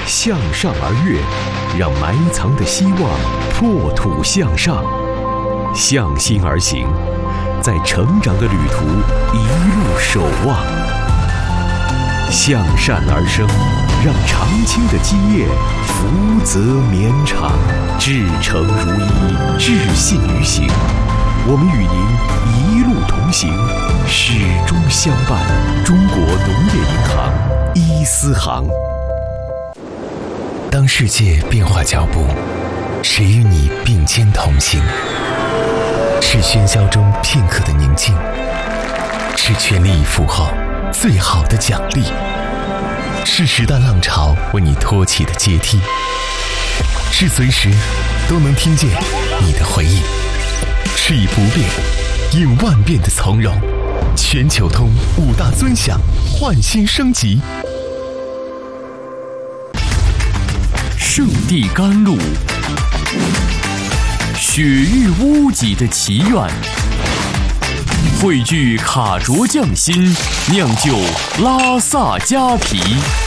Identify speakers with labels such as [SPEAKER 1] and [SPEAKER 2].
[SPEAKER 1] 向上而跃，让埋藏的希望破土向上，向心而行，在成长的旅途一路守望，向善而生，让长青的基业福泽绵长，至诚如一，至信于行。我们与您一路同行，始终相伴。中国农业银行伊思行。
[SPEAKER 2] 当世界变化脚步，谁与你并肩同行？是喧嚣中片刻的宁静，是全力以赴后最好的奖励，是时代浪潮为你托起的阶梯，是随时都能听见你的回应，是以不变应万变的从容。全球通5大尊享，焕新升级。
[SPEAKER 3] 圣地甘露，雪域屋脊的祈愿，汇聚卡卓匠心，酿就拉萨加皮。